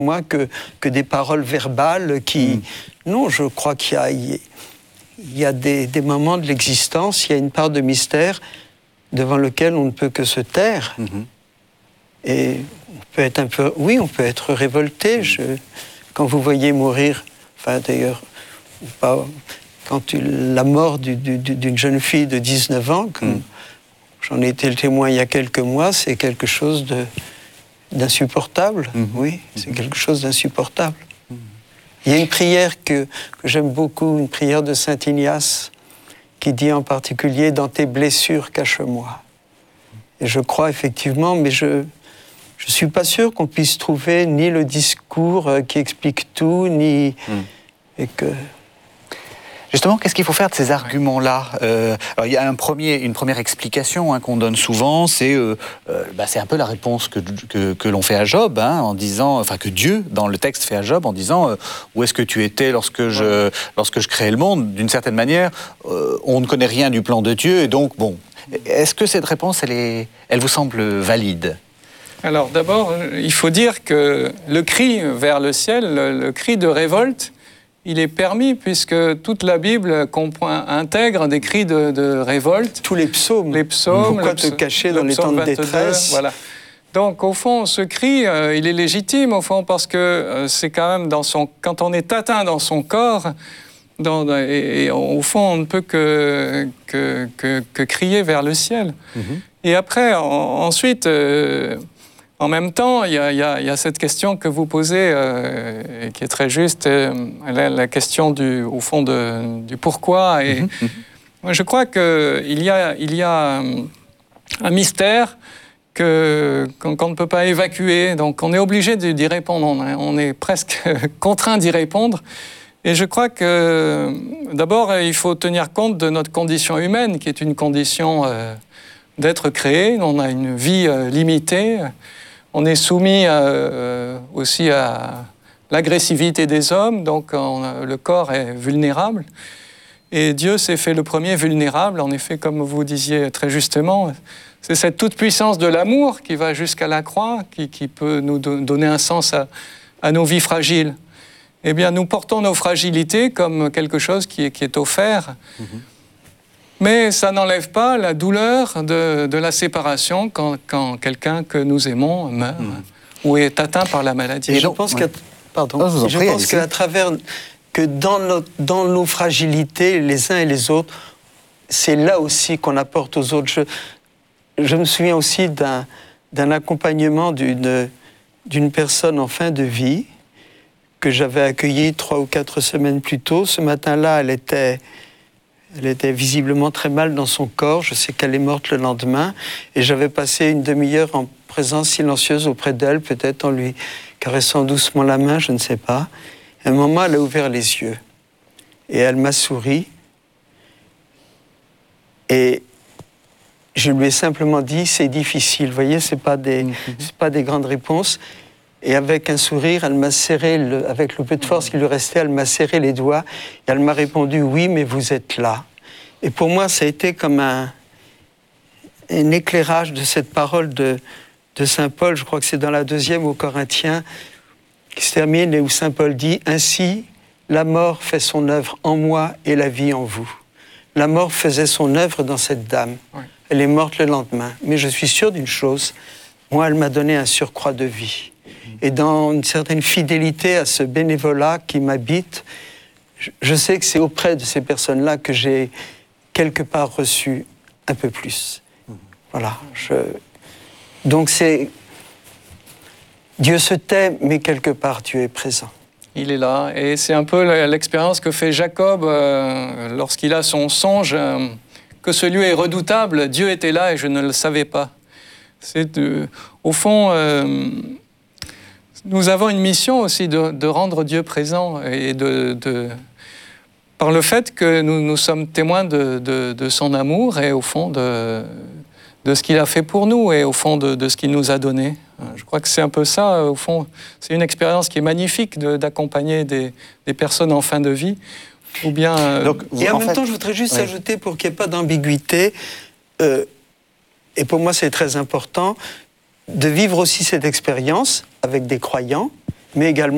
moi que des paroles verbales qui... Non, je crois qu'il y a des moments de l'existence, il y a une part de mystère devant lequel on ne peut que se taire. Et on peut être on peut être révolté. Quand vous voyez mourir, enfin d'ailleurs, la mort d'une jeune fille de 19 ans, j'en ai été le témoin il y a quelques mois, c'est quelque chose d'insupportable. Oui, c'est quelque chose d'insupportable. Il y a une prière que j'aime beaucoup, une prière de Saint Ignace, qui dit en particulier « Dans tes blessures, cache-moi ». Et je crois effectivement, mais je suis pas sûr qu'on puisse trouver ni le discours qui explique tout, ni... Et que... Justement, qu'est-ce qu'il faut faire de ces arguments-là ? Alors, il y a une première explication qu'on donne souvent, c'est un peu la réponse que l'on fait à Job, en disant, enfin que Dieu, dans le texte, fait à Job, en disant où est-ce que tu étais lorsque je créais le monde ? D'une certaine manière, on ne connaît rien du plan de Dieu, et donc, bon, est-ce que cette réponse, elle vous semble valide ? Alors, d'abord, il faut dire que le cri vers le ciel, le cri de révolte, il est permis puisque toute la Bible intègre des cris de révolte. Tous les psaumes. Pourquoi te cacher dans les temps de détresse ? Voilà. Donc, au fond, ce cri, il est légitime, au fond, parce que c'est quand même quand on est atteint dans son corps, et au fond, on ne peut que crier vers le ciel. Et après, ensuite... En même temps, il y a cette question que vous posez, qui est très juste, la question au fond du pourquoi. Et moi, je crois qu'il y a un mystère qu'on ne peut pas évacuer. Donc, on est obligé d'y répondre. On est presque contraint d'y répondre. Et je crois que, d'abord, il faut tenir compte de notre condition humaine, qui est une condition d'être créé. On a une vie limitée. On est soumis aussi à l'agressivité des hommes, donc le corps est vulnérable. Et Dieu s'est fait le premier vulnérable, en effet, comme vous disiez très justement. C'est cette toute-puissance de l'amour qui va jusqu'à la croix, qui peut nous donner un sens à nos vies fragiles. Eh bien, nous portons nos fragilités comme quelque chose qui est offert. Mais ça n'enlève pas la douleur de la séparation quand quelqu'un que nous aimons meurt ou est atteint par la maladie. Et je pense qu'à travers, dans nos fragilités, les uns et les autres, c'est là aussi qu'on apporte aux autres. Je me souviens aussi d'un accompagnement d'une personne en fin de vie que j'avais accueillie 3 ou 4 semaines plus tôt. Ce matin-là, elle était visiblement très mal dans son corps. Je sais qu'elle est morte le lendemain. Et j'avais passé une demi-heure en présence silencieuse auprès d'elle, peut-être en lui caressant doucement la main, je ne sais pas. À un moment, elle a ouvert les yeux. Et elle m'a souri. Et je lui ai simplement dit, c'est difficile. Vous voyez, c'est pas des grandes réponses. Et avec un sourire, elle m'a serré, avec le peu de force qui lui restait, elle m'a serré les doigts. Et elle m'a répondu, oui, mais vous êtes là. Et pour moi, ça a été comme un éclairage de cette parole de Saint Paul. Je crois que c'est dans la 2e aux Corinthiens, qui se termine et où Saint Paul dit, ainsi, la mort fait son œuvre en moi et la vie en vous. La mort faisait son œuvre dans cette dame. Ouais. Elle est morte le lendemain. Mais je suis sûr d'une chose, moi, elle m'a donné un surcroît de vie. Et dans une certaine fidélité à ce bénévolat qui m'habite, je sais que c'est auprès de ces personnes-là que j'ai quelque part reçu un peu plus. Voilà. Donc c'est... Dieu se tait, mais quelque part Dieu est présent. Il est là, et c'est un peu l'expérience que fait Jacob lorsqu'il a son songe, que ce lieu est redoutable, Dieu était là et je ne le savais pas. Au fond... Nous avons une mission aussi de rendre Dieu présent et par le fait que nous sommes témoins de son amour et au fond de ce qu'il a fait pour nous et au fond de ce qu'il nous a donné. Je crois que c'est un peu ça, au fond. C'est une expérience qui est magnifique d'accompagner des personnes en fin de vie. Ou bien, et en même temps, je voudrais juste ajouter, pour qu'il n'y ait pas d'ambiguïté, et pour moi c'est très important, de vivre aussi cette expérience avec des croyants, mais également